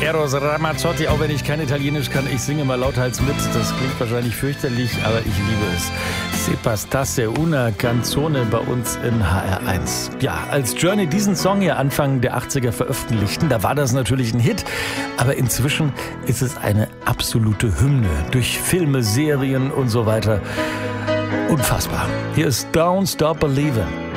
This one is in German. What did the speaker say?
Eros Ramazzotti, auch wenn ich kein Italienisch kann, ich singe mal lauthals mit. Das klingt wahrscheinlich fürchterlich, aber ich liebe es. Se bastasse una canzone bei uns in HR1. Ja, als Journey diesen Song hier Anfang der 80er veröffentlichten, da war das natürlich ein Hit, aber inzwischen ist es eine absolute Hymne. Durch Filme, Serien und so weiter. Unfassbar. Hier ist Don't Stop Believin'.